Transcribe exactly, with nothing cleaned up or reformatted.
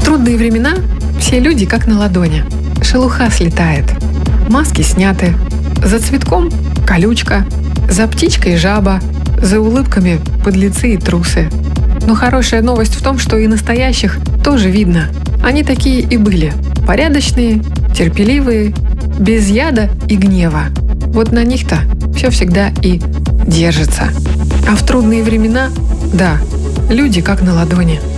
трудные времена все люди как на ладони. Шелуха слетает, маски сняты, за цветком колючка, за птичкой жаба, за улыбками подлецы и трусы. Но хорошая новость в том, что и настоящих тоже видно. Они такие и были. Порядочные, терпеливые, без яда и гнева. Вот на них-то все всегда и держится. А в трудные времена, да, люди как на ладони.